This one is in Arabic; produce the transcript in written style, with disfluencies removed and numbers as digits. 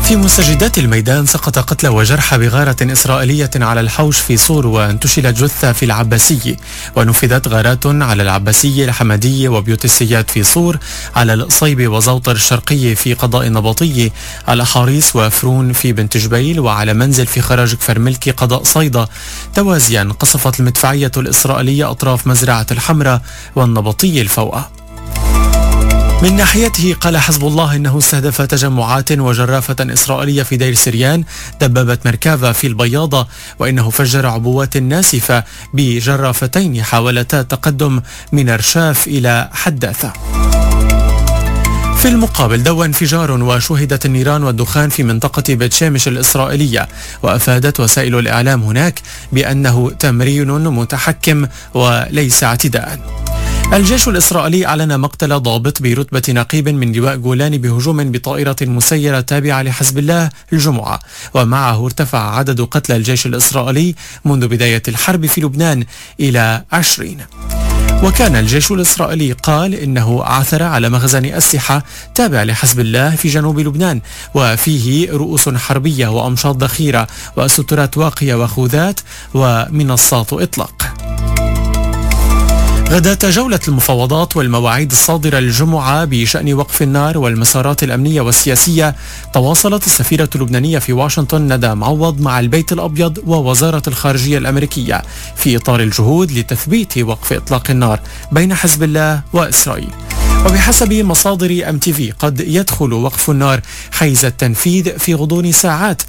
في مستجدات الميدان سقط قتلى وجرحى بغارة إسرائيلية على الحوش في صور، وانتشلت جثة في العباسي، ونفذت غارات على العباسي الحمدية وبيوت السياد في صور، على القصيبة وزوطر الشرقية في قضاء النبطية، على حاريس وفرون في بنت جبيل، وعلى منزل في خراج كفر ملكي قضاء صيدا. توازيا قصفت المدفعية الإسرائيلية أطراف مزرعة الحمراء والنبطية الفوقة. من ناحيته قال حزب الله إنه استهدف تجمعات وجرافة إسرائيلية في دير سريان، دبابة مركافة في البياضة، وإنه فجر عبوات ناسفة بجرافتين حاولتا التقدم من رشاف إلى حداثة. في المقابل دوى انفجار وشهدت النيران والدخان في منطقة بيت شامش الإسرائيلية، وأفادت وسائل الإعلام هناك بأنه تمرين متحكم وليس اعتداء. الجيش الإسرائيلي أعلن مقتل ضابط برتبة نقيب من لواء جولان بهجوم بطائرة مسيرة تابعة لحزب الله الجمعة، ومعه ارتفع عدد قتلى الجيش الإسرائيلي منذ بداية الحرب في لبنان إلى 20. وكان الجيش الإسرائيلي قال إنه عثر على مخزن أسلحة تابع لحزب الله في جنوب لبنان، وفيه رؤوس حربية وأمشاط ذخيرة وسترات واقية وخوذات ومنصات إطلاق. غدت جولة المفاوضات والمواعيد الصادرة الجمعة بشأن وقف النار والمسارات الأمنية والسياسية. تواصلت السفيرة اللبنانية في واشنطن ندى معوض مع البيت الأبيض ووزارة الخارجية الأمريكية في إطار الجهود لتثبيت وقف إطلاق النار بين حزب الله وإسرائيل. وبحسب مصادر MTV قد يدخل وقف النار حيز التنفيذ في غضون ساعات